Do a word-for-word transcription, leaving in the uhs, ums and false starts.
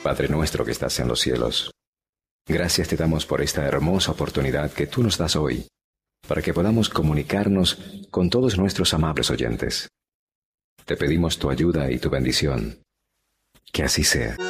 Padre nuestro que estás en los cielos, gracias te damos por esta hermosa oportunidad que tú nos das hoy, para que podamos comunicarnos con todos nuestros amables oyentes. Te pedimos tu ayuda y tu bendición. Que así sea.